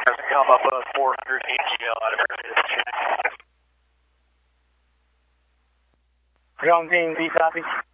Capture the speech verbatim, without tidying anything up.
numbers come up with four hundred A G L out of everything. Young King, B copy.